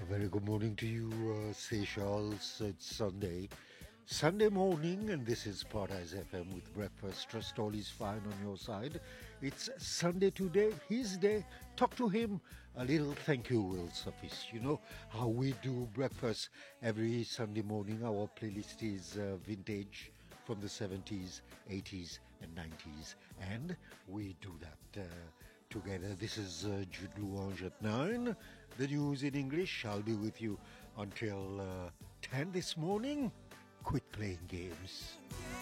very good morning to you, Seychelles. It's Sunday morning, and this is Paradise FM with breakfast. Trust all is fine on your side. It's Sunday today, his day. Talk to him. A little thank you will suffice. You know how we do breakfast every Sunday morning. Our playlist is vintage from the 70s, 80s, and 90s, and we do that together. This is Jude Louange at 9. The news in English. I'll be with you until 10 this morning. Quit playing games.